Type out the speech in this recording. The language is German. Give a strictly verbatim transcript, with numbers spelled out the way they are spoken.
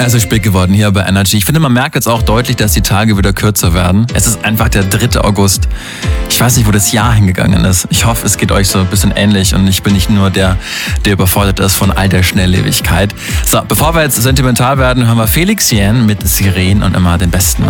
Es ist spät geworden hier bei Energy. Ich finde, man merkt jetzt auch deutlich, dass die Tage wieder kürzer werden. Es ist einfach der dritte August. Ich weiß nicht, wo das Jahr hingegangen ist. Ich hoffe, es geht euch so ein bisschen ähnlich und ich bin nicht nur der, der überfordert ist von all der Schnelllebigkeit. So, bevor wir jetzt sentimental werden, hören wir Felix Jähn mit Sirenen und immer den Besten.